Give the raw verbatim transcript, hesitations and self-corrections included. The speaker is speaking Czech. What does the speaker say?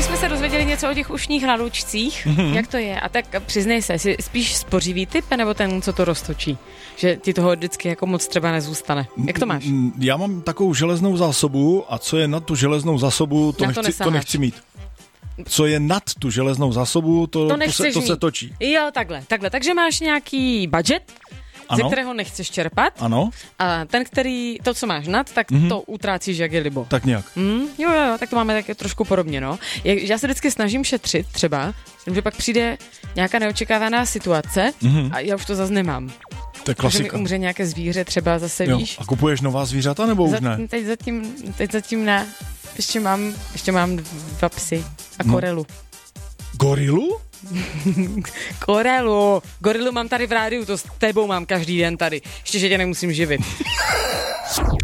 jsme se dozvěděli něco o těch ušních hladoučcích. Mm-hmm. Jak to je? A tak přiznej se, jsi spíš spořivý typ, nebo ten, co to roztočí? Že ti toho vždycky jako moc třeba nezůstane. Jak to máš? Já mám takovou železnou zásobu a co je nad tu železnou zásobu, to, to, nechci, to nechci mít. Co je nad tu železnou zásobu, to, to, to, se, to se točí. Jo, takhle, takhle. Takže máš nějaký budget, ano, ze kterého nechceš čerpat. Ano. A ten, který, to, co máš nad, tak mm-hmm. to utrácíš, jak je libo. Tak nějak. Mm, jo, jo, tak to máme tak trošku podobně, no. Já se vždycky snažím šetřit třeba, že pak přijde nějaká neočekávaná situace mm-hmm. a já už to zase nemám. To je klasika. Takže mi umře nějaké zvíře třeba zase, jo. Víš. A kupuješ nová zvířata, nebo Za, už ne? Teď zatím, teď zatím ne. Ještě mám, ještě mám dva psy a no. Korelu. Gorilu? Korelu. Gorilu mám tady v rádiu, to s tebou mám každý den tady. Ještě, že tě nemusím živit.